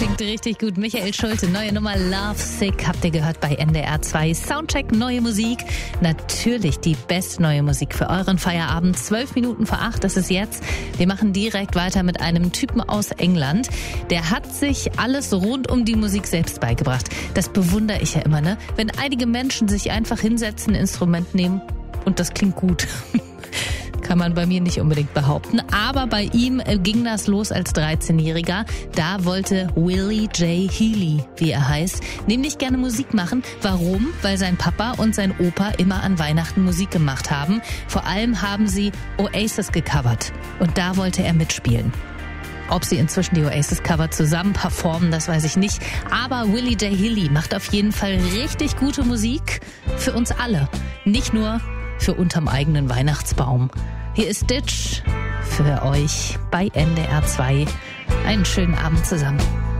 klingt richtig gut. Michael Schulte, neue Nummer Love Sick habt ihr gehört bei NDR 2. Soundcheck, neue Musik. Natürlich die beste neue Musik für euren Feierabend. 7 Minuten vor 8 ist es jetzt. Wir machen direkt weiter mit einem Typen aus England. Der hat sich alles rund um die Musik selbst beigebracht. Das bewundere ich ja immer, ne? Wenn einige Menschen sich einfach hinsetzen, ein Instrument nehmen und das klingt gut. Kann man bei mir nicht unbedingt behaupten. Aber bei ihm ging das los als 13-Jähriger. Da wollte Willie J. Healy, wie er heißt, nämlich gerne Musik machen. Warum? Weil sein Papa und sein Opa immer an Weihnachten Musik gemacht haben. Vor allem haben sie Oasis gecovert. Und da wollte er mitspielen. Ob sie inzwischen die Oasis-Cover zusammen performen, das weiß ich nicht. Aber Willie J. Healy macht auf jeden Fall richtig gute Musik für uns alle. Nicht nur für unterm eigenen Weihnachtsbaum. Hier ist Ditch für euch bei NDR 2. Einen schönen Abend zusammen.